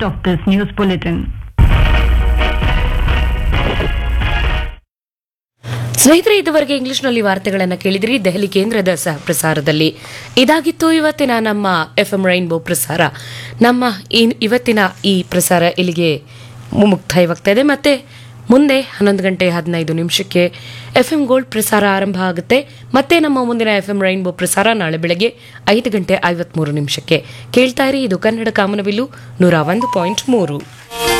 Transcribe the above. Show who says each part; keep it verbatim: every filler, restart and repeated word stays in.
Speaker 1: of this news bulletin.
Speaker 2: ಸ್ನೇಹಿತರೆ, ಇದುವರೆಗೆ ಇಂಗ್ಲಿಷ್ನಲ್ಲಿ ವಾರ್ತೆಗಳನ್ನು ಕೇಳಿದಿರಿ ದೆಹಲಿ ಕೇಂದ್ರದ ಸಹ ಪ್ರಸಾರದಲ್ಲಿ. ಇದಾಗಿತ್ತು ಇವತ್ತಿನ ನಮ್ಮ ಎಫ್ ಎಂ ರೈನ್ಬೋ ಪ್ರಸಾರ. ನಮ್ಮ ಇವತ್ತಿನ ಈ ಪ್ರಸಾರ ಇಲ್ಲಿಗೆ ಮುಕ್ತಾಯವಾಗ್ತಾ ಇದೆ. ಮತ್ತೆ ಮುಂದೆ ಹನ್ನೊಂದು ಗಂಟೆ ಹದಿನೈದು ನಿಮಿಷಕ್ಕೆ ಎಫ್ ಎಂ ಗೋಲ್ಡ್ ಪ್ರಸಾರ ಆರಂಭ ಆಗುತ್ತೆ. ಮತ್ತೆ ನಮ್ಮ ಮುಂದಿನ ಎಫ್ ಎಂ ರೈನ್ಬೋ ಪ್ರಸಾರ ನಾಳೆ ಬೆಳಗ್ಗೆ ಐದು ಗಂಟೆ ಐವತ್ಮೂರು ನಿಮಿಷಕ್ಕೆ. ಕೇಳ್ತಾ ಇರಿ, ಇದು ಕನ್ನಡ ಕಾಮನಬಿಲ್ಲು ನೂರ ಒಂದು ಪಾಯಿಂಟ್ ಮೂರು.